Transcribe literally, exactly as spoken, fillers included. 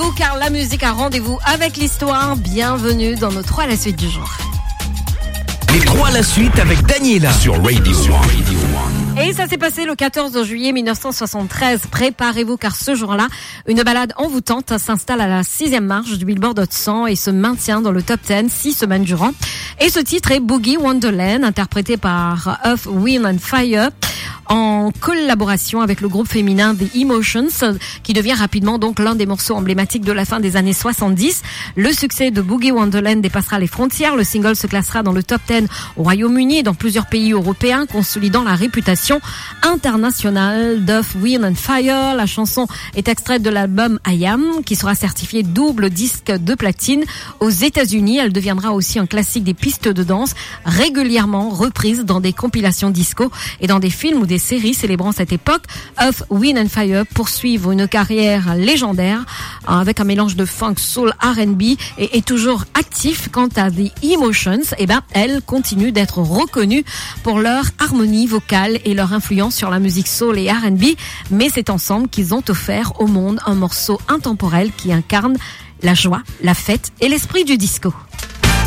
vous car la musique a rendez-vous avec l'histoire. Bienvenue dans nos trois à la suite du jour. Les trois à la suite avec Daniela sur Radio One. Et ça s'est passé le quatorze juillet mille neuf cent soixante-treize. Préparez-vous car ce jour-là, une balade envoûtante s'installe à la sixième marche du Billboard Hot cent et se maintient dans le top dix six semaines durant. Et ce titre est Boogie Wonderland, interprété par Earth, Wind and Fire, en collaboration avec le groupe féminin The Emotions, qui devient rapidement donc l'un des morceaux emblématiques de la fin des années soixante-dix. Le succès de Boogie Wonderland dépassera les frontières. Le single se classera dans le top dix au Royaume-Uni et dans plusieurs pays européens, consolidant la réputation internationale d'Earth, Wind and Fire. La chanson est extraite de l'album I Am, qui sera certifié double disque de platine aux États-Unis. Elle deviendra aussi un classique des pistes de danse, régulièrement reprise dans des compilations disco et dans des films ou des séries célébrant cette époque. Earth, Wind and Fire poursuivent une carrière légendaire avec un mélange de funk, soul, R and B et est toujours actif. Quant à The Emotions, eh ben, elles continuent d'être reconnues pour leur harmonie vocale et leur influence sur la musique soul et R and B, mais c'est ensemble qu'ils ont offert au monde un morceau intemporel qui incarne la joie, la fête et l'esprit du disco.